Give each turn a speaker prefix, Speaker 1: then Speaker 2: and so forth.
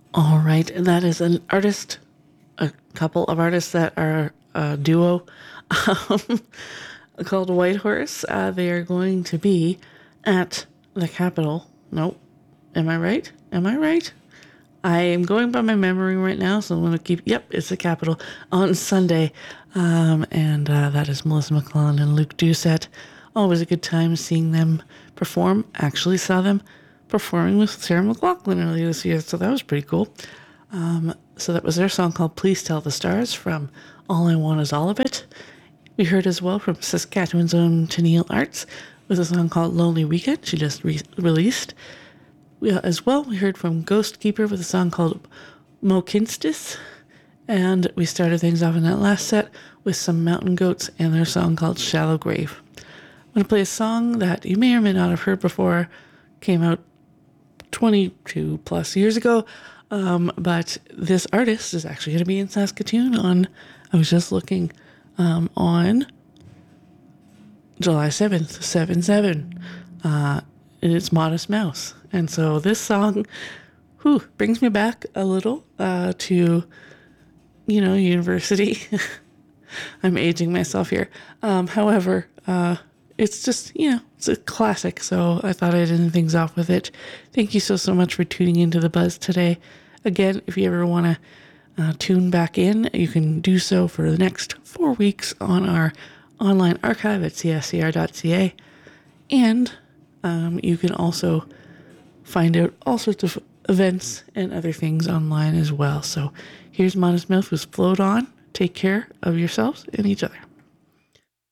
Speaker 1: All right, and that is an artist, a couple of artists that are a duo um, called Whitehorse. They are going to be at the Capitol. Nope. Am I right? Am I right? I am going by my memory right now, so I'm going to keep. Yep, it's the Capitol on Sunday. And that is Melissa McClellan and Luke Doucette. Always a good time seeing them perform. Actually, saw them performing with Sarah McLachlan earlier this year, so that was pretty cool. So that was their song called Please Tell the Stars from All I Want Is All of It. We heard as well from Saskatchewan's own Tennille Arts with a song called Lonely Weekend she just released. As well, we heard from Ghost Keeper with a song called Mokinstis. And we started things off in that last set with some Mountain Goats and their song called Shallow Grave. I'm going to play a song that you may or may not have heard before. Came out 22 plus years ago. But this artist is actually going to be in Saskatoon I was just looking, on July 7th, 7/7. And it's Modest Mouse. And so this song, brings me back a little, to, university. I'm aging myself here. However, it's just, it's a classic. So I thought I'd end things off with it. Thank you so much for tuning into The Buzz today. Again, if you ever want to tune back in, you can do so for the next 4 weeks on our online archive at cscr.ca. And you can also find out all sorts of events and other things online as well. So here's Modest Mouse with Float On. Take care of yourselves and each other.